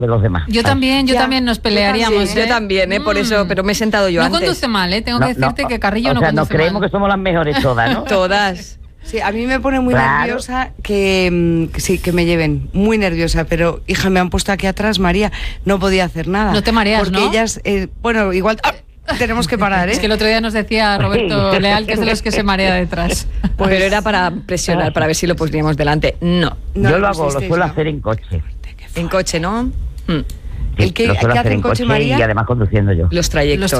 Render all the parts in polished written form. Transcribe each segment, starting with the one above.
de los demás. Yo también nos pelearíamos. Sí, yo también, por eso, pero me he sentado yo antes. No conduce mal, tengo que decirte que Carrillo no conduce mal. Nos creemos que somos las mejores todas, ¿no? Todas. Sí, a mí me pone muy nerviosa que me lleven, muy nerviosa, pero hija, me han puesto aquí atrás, María, no podía hacer nada. No te mareas, porque ellas, bueno, igual tenemos que parar, ¿eh? Es que el otro día nos decía Roberto Leal que es de los que se marea detrás. Pues, pero era para presionar, para ver si lo poníamos delante. No. Yo lo suelo hacer en coche. En coche, ¿no? ¿El que hace en coche, María? Y además conduciendo yo. Los trayectos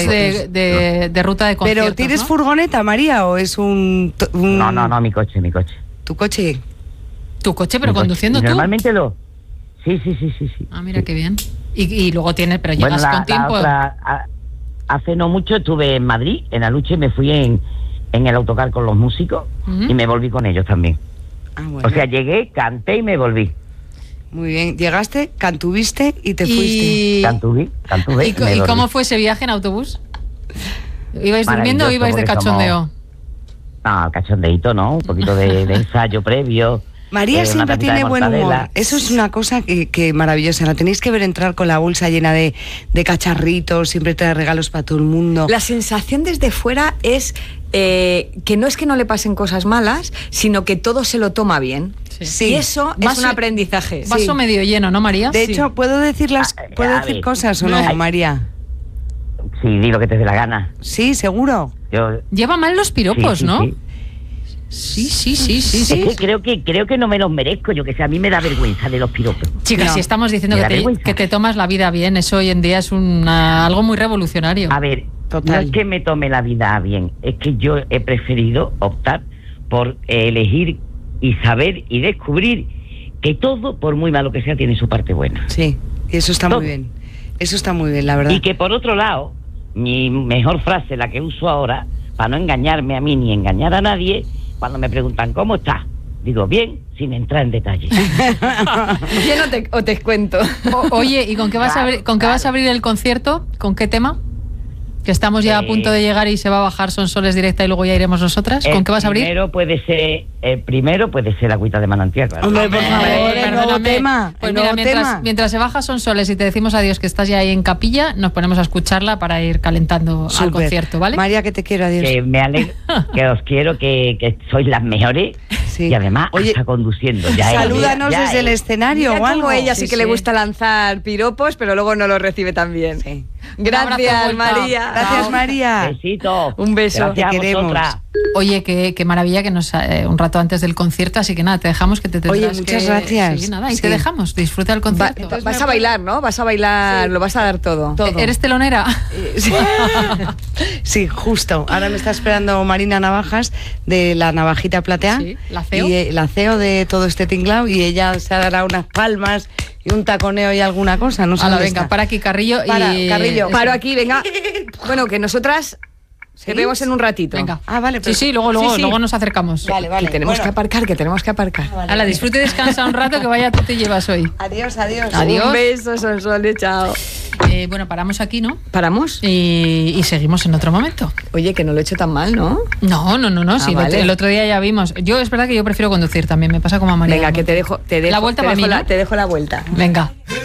de ruta de conciertos. ¿Pero tienes furgoneta, María, o es un...? No, mi coche. ¿Tu coche? ¿Tu coche, pero conduciendo tú? Normalmente Sí. Ah, mira qué bien. Y luego tienes, pero llegas con tiempo. Hace no mucho estuve en Madrid, en Aluche, y me fui en el autocar con los músicos y me volví con ellos también. Bueno. O sea, llegué, canté y me volví. Muy bien, llegaste, cantuviste y te fuiste. Cantuve. ¿Y cómo fue ese viaje en autobús? ¿Ibais durmiendo o ibais de cachondeo? No, cachondeíto, ¿no? Un poquito de ensayo previo. María siempre tiene buen humor. Eso es una cosa que maravillosa. La tenéis que ver entrar con la bolsa llena de cacharritos, siempre trae regalos para todo el mundo. La sensación desde fuera es que no es que no le pasen cosas malas, sino que todo se lo toma bien. Sí. Y eso es un aprendizaje. Vaso medio lleno, ¿no, María? De hecho, ¿puedo decir cosas o no, María? Sí, di lo que te dé la gana. Sí, seguro. Lleva mal los piropos, ¿no? Sí. Es que creo que no me los merezco, yo que sé, a mí me da vergüenza de los piropos. Chicas, si estamos diciendo que te tomas la vida bien, eso hoy en día es algo muy revolucionario. A ver, no es que me tome la vida bien, es que yo he preferido optar por elegir y saber y descubrir que todo, por muy malo que sea, tiene su parte buena. Sí, y eso está muy bien. Eso está muy bien, la verdad. Y que por otro lado, mi mejor frase, la que uso ahora, para no engañarme a mí ni engañar a nadie, cuando me preguntan ¿cómo estás? Digo, bien, sin entrar en detalle. Bien o te cuento. Oye, ¿y con qué vas a abrir el concierto? ¿Con qué tema? Que estamos ya a punto de llegar y se va a bajar Son Soles directa y luego ya iremos nosotras. ¿Con qué vas a abrir? El primero puede ser Agüita de Manantial, claro. Hombre, por favor, el nuevo tema. Pues mira, mientras se baja Son Soles y te decimos adiós, que estás ya ahí en capilla, nos ponemos a escucharla para ir calentando al concierto, ¿vale? María, que te quiero, adiós. Que me alegro, que os quiero, que sois las mejores. Sí. Y además, hasta conduciendo. Salúdanos desde el escenario o algo. Ella sí que le gusta lanzar piropos, pero luego no lo recibe tan bien. Sí. Gracias, María. Gracias, María. Besito. Un beso. Gracias, te queremos. Oye, qué maravilla que nos un rato antes del concierto, así que nada, te dejamos que te tendrás. Oye, muchas gracias. Sí, nada, y te dejamos, disfruta el concierto. Vas a bailar, ¿no? Vas a bailar, lo vas a dar todo. ¿Eres telonera? Sí, justo. Ahora me está esperando Marina Navajas de la Navajita Platea. Sí, la CEO. Y la CEO de todo este tinglao, y ella se dará unas palmas y un taconeo y alguna cosa, no sé. Venga, para aquí, Carrillo. Carrillo. Paro aquí, venga. Bueno, que nosotras te vemos en un ratito. Venga. Vale. Pero... Sí, luego nos acercamos. Vale. Que tenemos que aparcar. Vale. Hala, disfrute y descansa un rato, que vaya tú te llevas hoy. Adiós. Un beso, Son Soles, chao. Bueno, paramos aquí, ¿no? ¿Paramos? Y seguimos en otro momento. Oye, que no lo he hecho tan mal, ¿no? No. Sí, vale. El otro día ya vimos. Es verdad que yo prefiero conducir también, me pasa como a María. Venga, que te dejo la vuelta para mí, ¿no? Te dejo la vuelta. Venga.